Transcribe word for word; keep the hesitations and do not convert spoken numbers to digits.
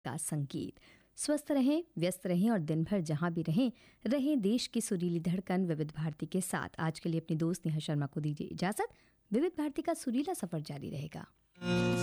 का संगीत। स्वस्थ रहें, व्यस्त रहें और दिन भर जहां भी रहें रहें देश की सुरीली धड़कन विविध भारती के साथ। आज के लिए अपनी दोस्त नेहा शर्मा को दीजिए इजाजत। विविध भारती का सुरीला सफर जारी रहेगा।